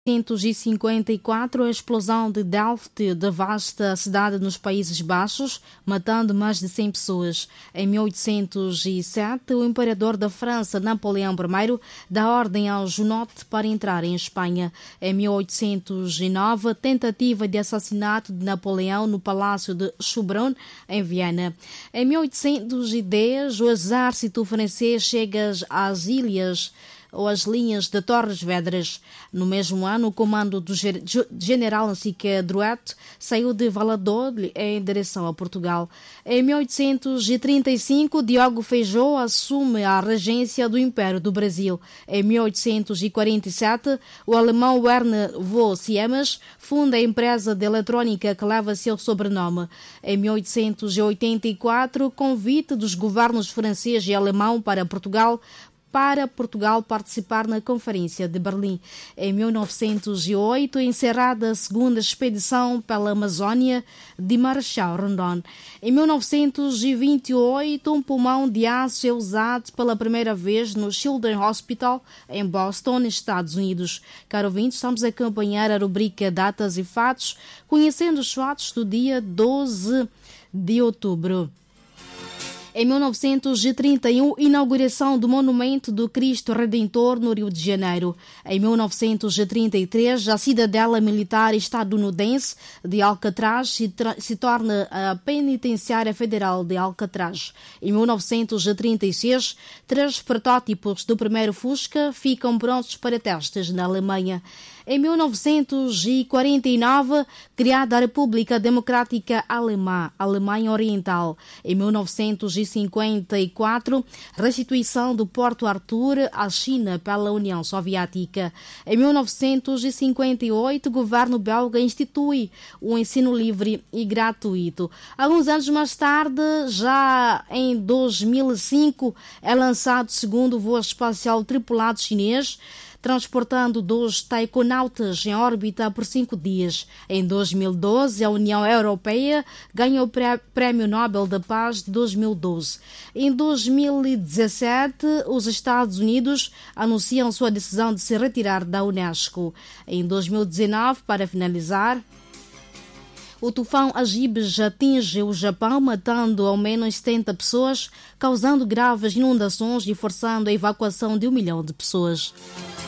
1954, a explosão de Delft devasta a cidade nos Países Baixos, matando mais de 100 pessoas. Em 1807, o imperador da França, Napoleão I, dá ordem aos Hunotes para entrar em Espanha. Em 1809, tentativa de assassinato de Napoleão no Palácio de Schaumburg, em Viena. Em 1810, o exército francês chega às ilhas ou as linhas de Torres Vedras. No mesmo ano, o comando do general Henrique Drouet saiu de Valladolid em direção a Portugal. Em 1835, Diogo Feijó assume a regência do Império do Brasil. Em 1847, o alemão Werner von Siemens funda a empresa de eletrônica que leva seu sobrenome. Em 1884, convite dos governos francês e alemão para Portugal participar na Conferência de Berlim. Em 1908, encerrada a segunda expedição pela Amazônia de Marechal Rondon. Em 1928, um pulmão de aço é usado pela primeira vez no Children's Hospital, em Boston, Estados Unidos. Caro ouvinte, estamos a acompanhar a rubrica Datas e Fatos, conhecendo os fatos do dia 12 de outubro. Em 1931, inauguração do Monumento do Cristo Redentor no Rio de Janeiro. Em 1933, a cidadela militar estadunidense de Alcatraz se torna a Penitenciária Federal de Alcatraz. Em 1936, 3 protótipos do primeiro Fusca ficam prontos para testes na Alemanha. Em 1949, criada a República Democrática Alemã, Alemanha Oriental. Em 1954, restituição do Porto Arthur à China pela União Soviética. Em 1958, o governo belga institui o ensino livre e gratuito. Alguns anos mais tarde, já em 2005, é lançado o segundo voo espacial tripulado chinês, transportando 2 taikonautas em órbita por 5 dias. Em 2012, a União Europeia ganhou o Prêmio Nobel da Paz de 2012. Em 2017, os Estados Unidos anunciam sua decisão de se retirar da Unesco. Em 2019, para finalizar, o tufão Agibes atinge o Japão, matando ao menos 70 pessoas, causando graves inundações e forçando a evacuação de 1 milhão de pessoas.